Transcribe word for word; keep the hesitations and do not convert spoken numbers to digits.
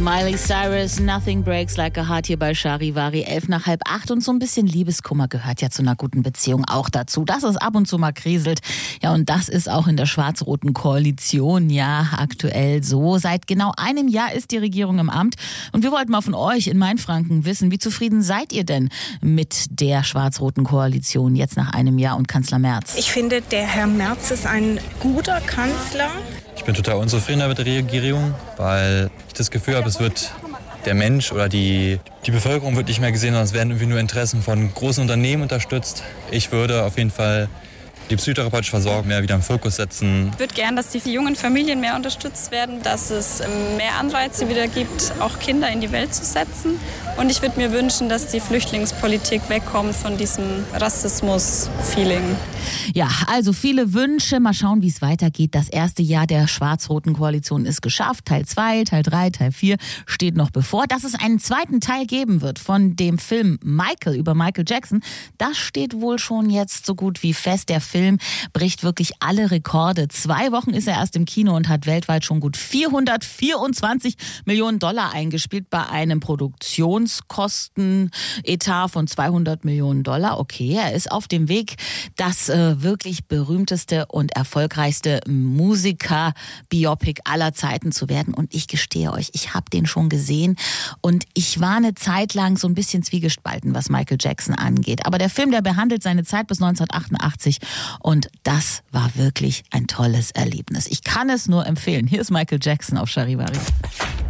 Miley Cyrus, Nothing Breaks Like a Heart hier bei Charivari, elf nach halb acht. Und so ein bisschen Liebeskummer gehört ja zu einer guten Beziehung auch dazu, dass es ab und zu mal kriselt. Ja, und das ist auch in der schwarz-roten Koalition ja aktuell so. Seit genau einem Jahr ist die Regierung im Amt. Und wir wollten mal von euch in Mainfranken wissen, wie zufrieden seid ihr denn mit der schwarz-roten Koalition jetzt nach einem Jahr und Kanzler Merz? Ich finde, der Herr Merz ist ein guter Kanzler. Ich bin total unzufrieden mit der Regierung, weil ich das Gefühl habe, es wird der Mensch oder die, die Bevölkerung wird nicht mehr gesehen, sondern es werden irgendwie nur Interessen von großen Unternehmen unterstützt. Ich würde auf jeden Fall die psychotherapeutische Versorgung mehr wieder im Fokus setzen. Ich würde gern, dass die jungen Familien mehr unterstützt werden, dass es mehr Anreize wieder gibt, auch Kinder in die Welt zu setzen. Und ich würde mir wünschen, dass die Flüchtlingspolitik wegkommt von diesem Rassismus-Feeling. Ja, also viele Wünsche. Mal schauen, wie es weitergeht. Das erste Jahr der schwarz-roten Koalition ist geschafft. Teil zwei, Teil drei, Teil vier steht noch bevor. Dass es einen zweiten Teil geben wird von dem Film Michael über Michael Jackson, das steht wohl schon jetzt so gut wie fest. Der Film bricht wirklich alle Rekorde. Zwei Wochen ist er erst im Kino und hat weltweit schon gut vierhundertvierundzwanzig Millionen Dollar eingespielt bei einem Produktionskostenetat von zweihundert Millionen Dollar. Okay, er ist auf dem Weg, das äh, wirklich berühmteste und erfolgreichste Musiker-Biopic aller Zeiten zu werden. Und ich gestehe euch, ich habe den schon gesehen und ich war eine Zeit lang so ein bisschen zwiegespalten, was Michael Jackson angeht. Aber der Film, der behandelt seine Zeit bis neunzehnhundertachtundachtzig und das war wirklich ein tolles Erlebnis. Ich kann es nur empfehlen. Hier ist Michael Jackson auf Charivari.